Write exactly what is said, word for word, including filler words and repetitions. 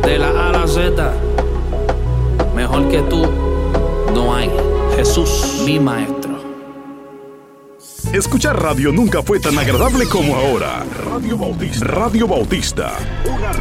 De la A a la Z, mejor que tú no hay. Jesús, mi maestro. Escuchar radio nunca fue tan agradable como ahora. Radio Bautista. Radio Bautista. Una